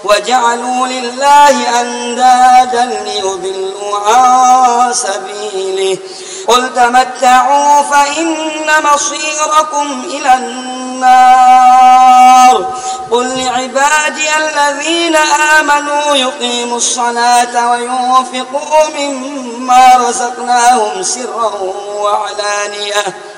وجعلوا لله أندادا ليضلوا عن سبيله قل تمتعوا فإن مصيركم إلى النار قل لعبادي الذين آمنوا يقيموا الصلاة وينفقوا مما رزقناهم سرا وعلانية